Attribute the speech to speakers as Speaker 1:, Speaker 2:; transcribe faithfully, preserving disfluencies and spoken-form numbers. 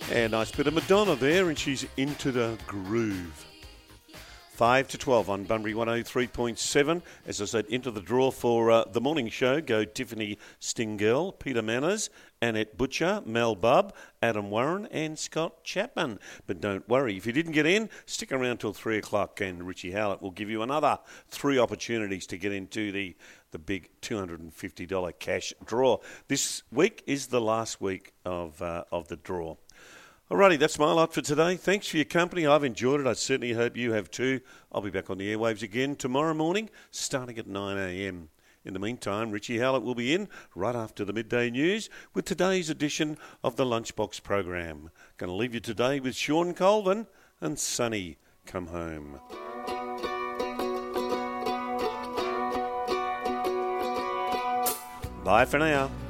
Speaker 1: And nice bit of Madonna there, and she's into the groove. five to twelve on Bunbury one oh three point seven. As I said, into the draw for uh, the morning show go Tiffany Stingell, Peter Manners, Annette Butcher, Mel Bubb, Adam Warren and Scott Chapman. But don't worry, if you didn't get in, stick around till three o'clock and Richie Howlett will give you another three opportunities to get into the, the big two hundred fifty dollars cash draw. This week is the last week of uh, of the draw. Alrighty, that's my lot for today. Thanks for your company. I've enjoyed it. I certainly hope you have too. I'll be back on the airwaves again tomorrow morning, starting at nine a.m. In the meantime, Richie Howlett will be in right after the midday news with today's edition of the Lunchbox program. Going to leave you today with Sean Colvin and Sonny Come Home. Bye for now.